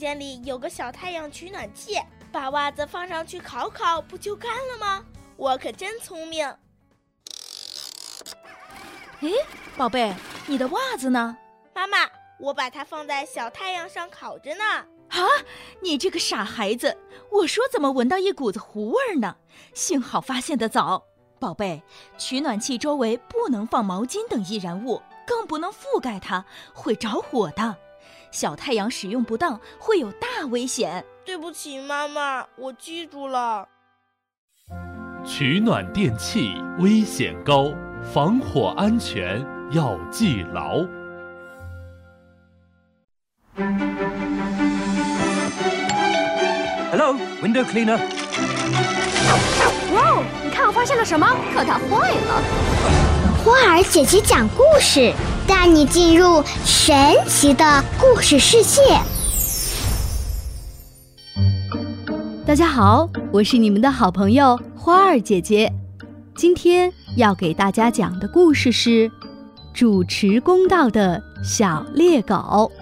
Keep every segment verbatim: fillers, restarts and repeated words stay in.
间里有个小太阳取暖器，把袜子放上去烤烤，不就干了吗？我可真聪明。 诶，宝贝，你的袜子呢？ 妈妈，我把它放在小太阳上烤着呢。 啊，你这个傻孩子，我说怎么闻到一股子糊味呢？幸好发现得早。宝贝，取暖器周围不能放毛巾等易燃物，更不能覆盖它，会着火的。小太阳使用不当会有大危险。 对不起妈妈，我记住了。 取暖电器危险高，防火安全要记牢。 Hello, window cleaner. 哇哦，你看我发现了什么？可它坏了。 花儿姐姐讲故事，带你进入神奇的故事世界。 大家好，我是你们的好朋友花儿姐姐。今天要给大家讲的故事是主持公道的小猎狗。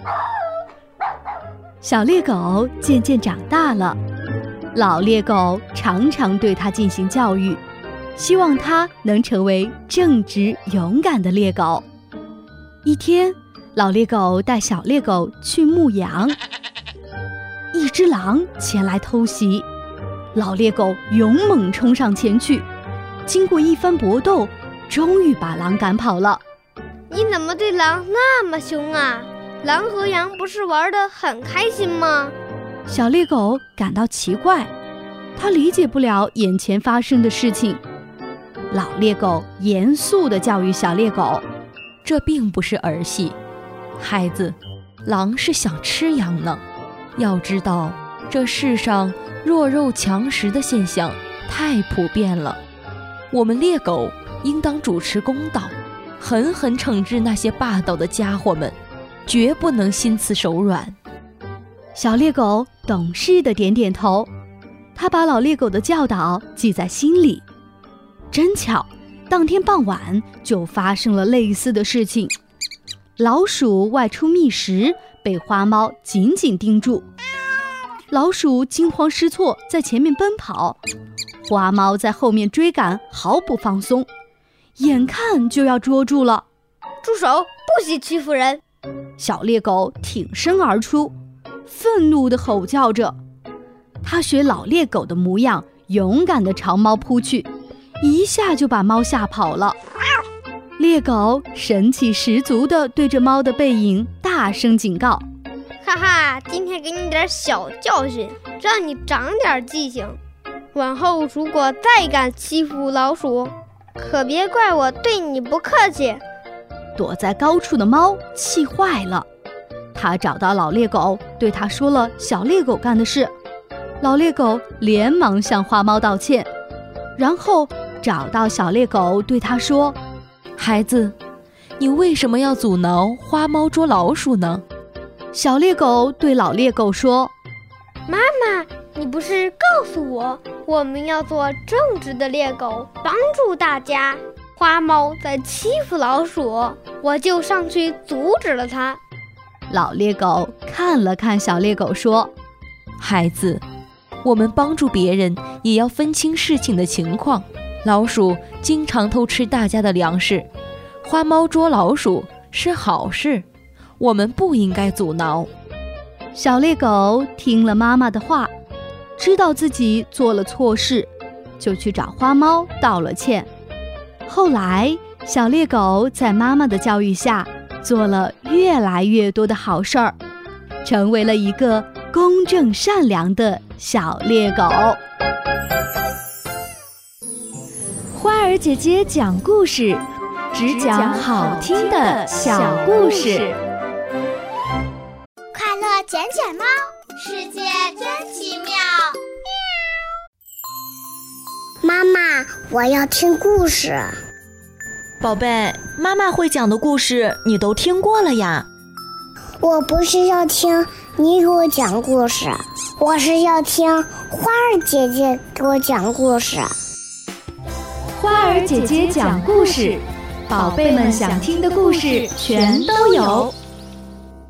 小猎狗渐渐长大了，老猎狗常常对它进行教育，希望它能成为正直勇敢的猎狗。一天，老猎狗带小猎狗去牧羊，一只狼前来偷袭，老猎狗勇猛冲上前去，经过一番搏斗，终于把狼赶跑了。 你怎么对狼那么凶啊？狼和羊不是玩得很开心吗？ 小猎狗感到奇怪，它理解不了眼前发生的事情。老猎狗严肃地教育小猎狗， 这并不是儿戏，孩子，狼是想吃羊呢。要知道，这世上弱肉强食的现象太普遍了，我们猎狗应当主持公道，狠狠惩治那些霸道的家伙们，绝不能心慈手软。 小猎狗懂事地点点头，他把老猎狗的教导记在心里。真巧，当天傍晚就发生了类似的事情。老鼠外出觅食，被花猫紧紧盯住。老鼠惊慌失措，在前面奔跑，花猫在后面追赶，毫不放松，眼看就要捉住了。 住手，不许欺负人！ 小猎狗挺身而出，愤怒地吼叫着。它学老猎狗的模样，勇敢地朝猫扑去，一下就把猫吓跑了。猎狗神气十足地对着猫的背影大声警告： 哈哈，今天给你点小教训，让你长点记性。往后如果再敢欺负老鼠，可别怪我对你不客气。 躲在高处的猫气坏了，他找到老猎狗，对他说了小猎狗干的事。老猎狗连忙向花猫道歉，然后找到小猎狗，对他说： 孩子，你为什么要阻挠花猫捉老鼠呢？ 小猎狗对老猎狗说： 妈妈，你不是告诉我，我们要做正直的猎狗，帮助大家。花猫在欺负老鼠，我就上去阻止了它。 老猎狗看了看小猎狗说： 孩子，我们帮助别人也要分清事情的情况。老鼠经常偷吃大家的粮食，花猫捉老鼠是好事，我们不应该阻挠。 小猎狗听了妈妈的话，知道自己做了错事，就去找花猫道了歉。后来，小猎狗在妈妈的教育下，做了越来越多的好事儿，成为了一个公正善良的小猎狗。 花儿姐姐讲故事，只讲好听的小故事。 快乐捡捡猫，世界真奇妙。妈妈，我要听故事。 宝贝，妈妈会讲的故事你都听过了呀。 我不是要听你给我讲故事，我是要听花儿姐姐给我讲故事。 花儿姐姐讲故事，宝贝们想听的故事全都有。